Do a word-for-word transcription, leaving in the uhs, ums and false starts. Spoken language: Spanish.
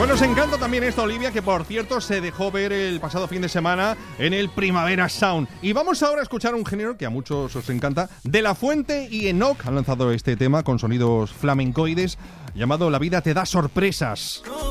Bueno, os encanta también esta Olivia, que por cierto se dejó ver el pasado fin de semana en el Primavera Sound. Y vamos ahora a escuchar un género que a muchos os encanta. De La Fuente y Enoch han lanzado este tema con sonidos flamencoides llamado La vida te da sorpresas.